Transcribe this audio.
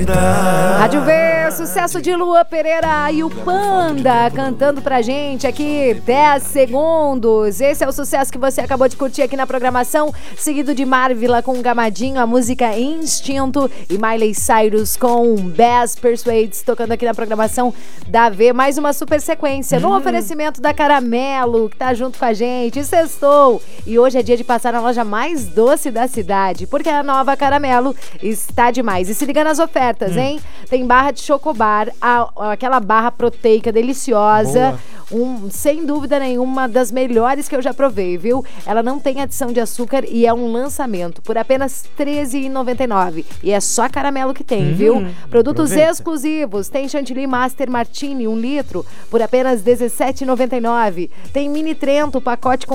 Rádio V, sucesso de Lua Pereira e o Panda cantando pra gente aqui 10 segundos. Esse é o sucesso que você acabou de curtir aqui na programação, seguido de Marvila com Gamadinho, a música Instinto, e Miley Cyrus com Best Persuades tocando aqui na programação da V. Mais uma super sequência no oferecimento da Caramelo, que tá junto com a gente. Sextou! E hoje é dia de passar na loja mais doce da cidade, porque a nova Caramelo está demais. E se liga nas ofertas, hein? Tem barra de chocobar, aquela barra proteica deliciosa. Sem dúvida nenhuma, das melhores que eu já provei, viu? Ela não tem adição de açúcar e é um lançamento por apenas R$13,99. E é só Caramelo que tem, viu? Produtos exclusivos. Tem Chantilly Master Martini, 1 litro, por apenas R$17,99. Tem Mini Trento, pacote com